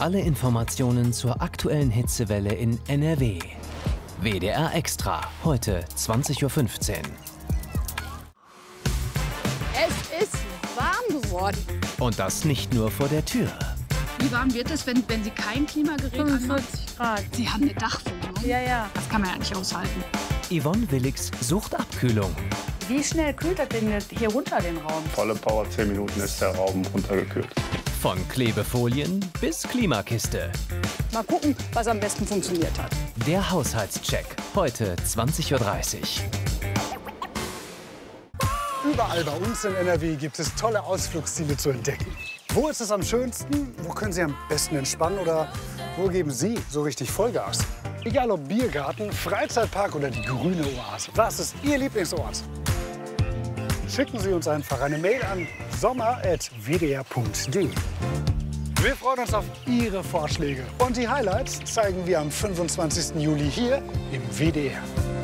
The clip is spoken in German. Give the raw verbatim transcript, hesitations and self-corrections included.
Alle Informationen zur aktuellen Hitzewelle in N R W. W D R Extra, heute zwanzig Uhr fünfzehn. Es ist warm geworden. Und das nicht nur vor der Tür. Wie warm wird es, wenn, wenn Sie kein Klimagerät anmachen? fünfundvierzig Grad. Sie haben eine Dachwohnung. Ja, ja. Das kann man ja nicht aushalten. Yvonne Willigs sucht Abkühlung. Wie schnell kühlt das denn hier runter den Raum? Volle Power, zehn Minuten ist der Raum runtergekühlt. Von Klebefolien bis Klimakiste. Mal gucken, was am besten funktioniert hat. Der Haushaltscheck, heute zwanzig Uhr dreißig. Überall bei uns in N R W gibt es tolle Ausflugsziele zu entdecken. Wo ist es am schönsten? Wo können Sie am besten entspannen? Oder wo geben Sie so richtig Vollgas? Egal ob Biergarten, Freizeitpark oder die grüne Oase. Was ist Ihr Lieblingsort? Schicken Sie uns einfach eine Mail an sommer at w d r punkt d e. Wir freuen uns auf Ihre Vorschläge. Und die Highlights zeigen wir am fünfundzwanzigsten Juli hier im W D R.